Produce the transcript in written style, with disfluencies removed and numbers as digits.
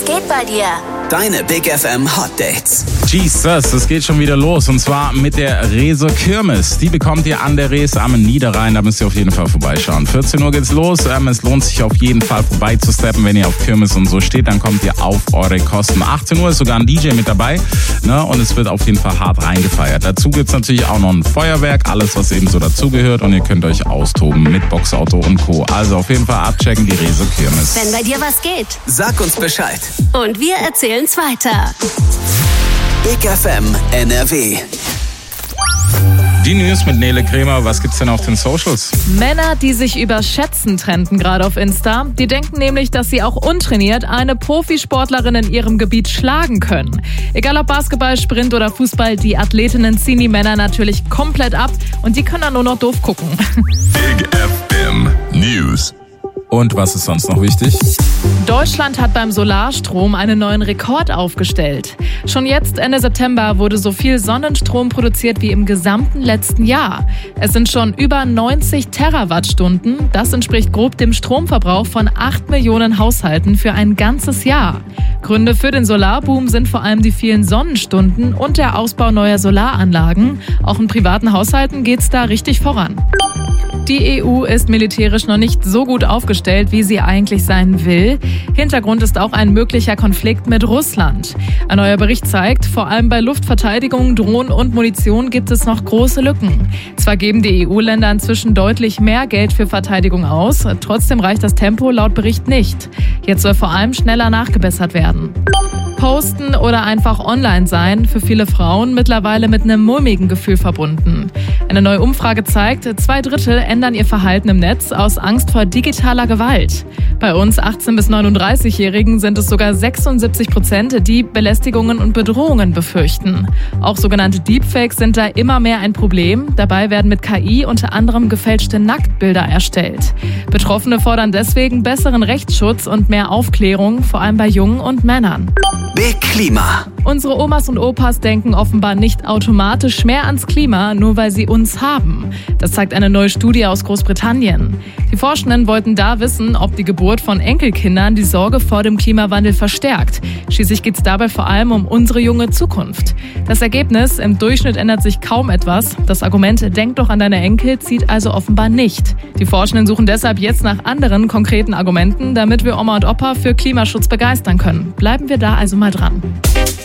Was geht bei dir? Deine Big FM Hot Dates. Jesus, es geht schon wieder los und zwar mit der Reese Kirmes. Die bekommt ihr an der Rees am Niederrhein, da müsst ihr auf jeden Fall vorbeischauen. 14 Uhr geht's los, es lohnt sich auf jeden Fall vorbeizusteppen, wenn ihr auf Kirmes und so steht, dann kommt ihr auf eure Kosten. 18 Uhr ist sogar ein DJ mit dabei, ne? Und es wird auf jeden Fall hart reingefeiert. Dazu gibt's natürlich auch noch ein Feuerwerk, alles was eben so dazugehört und ihr könnt euch austoben mit Boxauto und Co. Also auf jeden Fall abchecken, die Reese Kirmes. Wenn bei dir was geht. Sag uns Bescheid. Und wir erzählen's weiter. Big FM NRW. Die News mit Nele Kremer, was gibt's denn auf den Socials? Männer, die sich überschätzen, trenden gerade auf Insta. Die denken nämlich, dass sie auch untrainiert eine Profisportlerin in ihrem Gebiet schlagen können. Egal ob Basketball, Sprint oder Fußball, die Athletinnen ziehen die Männer natürlich komplett ab und die können dann nur noch doof gucken. Big FM News. Und was ist sonst noch wichtig? Deutschland hat beim Solarstrom einen neuen Rekord aufgestellt. Schon jetzt, Ende September, wurde so viel Sonnenstrom produziert wie im gesamten letzten Jahr. Es sind schon über 90 Terawattstunden. Das entspricht grob dem Stromverbrauch von 8 Millionen Haushalten für ein ganzes Jahr. Gründe für den Solarboom sind vor allem die vielen Sonnenstunden und der Ausbau neuer Solaranlagen. Auch in privaten Haushalten geht's da richtig voran. Die EU ist militärisch noch nicht so gut aufgestellt, wie sie eigentlich sein will. Hintergrund ist auch ein möglicher Konflikt mit Russland. Ein neuer Bericht zeigt, vor allem bei Luftverteidigung, Drohnen und Munition gibt es noch große Lücken. Zwar geben die EU-Länder inzwischen deutlich mehr Geld für Verteidigung aus, trotzdem reicht das Tempo laut Bericht nicht. Jetzt soll vor allem schneller nachgebessert werden. Posten oder einfach online sein, für viele Frauen mittlerweile mit einem mulmigen Gefühl verbunden. Eine neue Umfrage zeigt, 2/3 ändern ihr Verhalten im Netz aus Angst vor digitaler Gewalt. Bei uns 18- bis 39-Jährigen sind es sogar 76%, die Belästigungen und Bedrohungen befürchten. Auch sogenannte Deepfakes sind da immer mehr ein Problem. Dabei werden mit KI unter anderem gefälschte Nacktbilder erstellt. Betroffene fordern deswegen besseren Rechtsschutz und mehr Aufklärung, vor allem bei Jungen und Männern. Big Klima. Unsere Omas und Opas denken offenbar nicht automatisch mehr ans Klima, nur weil sie uns haben. Das zeigt eine neue Studie aus Großbritannien. Die Forschenden wollten da wissen, ob die Geburt von Enkelkindern die Sorge vor dem Klimawandel verstärkt. Schließlich geht es dabei vor allem um unsere junge Zukunft. Das Ergebnis: Im Durchschnitt ändert sich kaum etwas. Das Argument "Denk doch an deine Enkel" zieht also offenbar nicht. Die Forschenden suchen deshalb jetzt nach anderen konkreten Argumenten, damit wir Oma und Opa für Klimaschutz begeistern können. Bleiben wir da also mal dran.